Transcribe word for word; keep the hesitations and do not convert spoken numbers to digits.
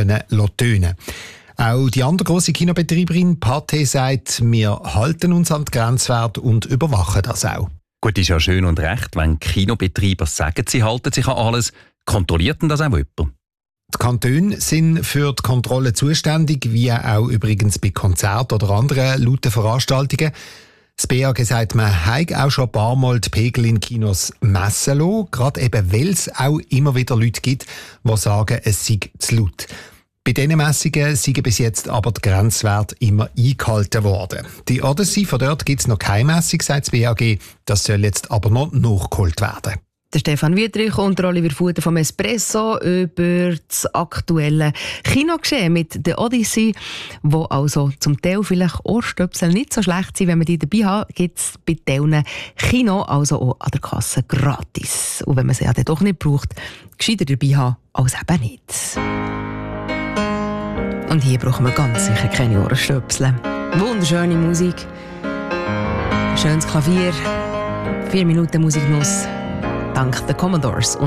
können tönen. Auch die andere grosse Kinobetreiberin Pathé sagt, wir halten uns an die Grenzwerte und überwachen das auch. Gut, ist ja schön und recht, wenn Kinobetreiber sagen, sie halten sich an alles. Kontrolliert denn das auch jemand? Die Kantone sind für die Kontrolle zuständig, wie auch übrigens bei Konzerten oder anderen lauten Veranstaltungen. Das B A G sagt, man hat auch schon ein paar Mal die Pegel in Kinos messen lassen, gerade eben, weil es auch immer wieder Leute gibt, die sagen, es sei zu laut. Bei diesen Messungen sind bis jetzt aber die Grenzwerte immer eingehalten worden. Die Odyssey, von dort gibt es noch keine Messung, sagt das B A G. Das soll jetzt aber noch nachgeholt werden. Der Stefan Wüthrich und Oliver Fuder vom Espresso über das aktuelle Kinogeschehen mit der Odyssey, wo also zum Teil vielleicht Ohrstöpsel nicht so schlecht sind, wenn man die dabei hat, gibt es bei diesen Kino also auch an der Kasse gratis. Und wenn man sie ja dann doch nicht braucht, gescheiter dabei haben als eben nicht. Und hier brauchen wir ganz sicher keine Ohrenstöpsel. Wunderschöne Musik, schönes Klavier, vier Minuten Musiknuss, dank der Commodores.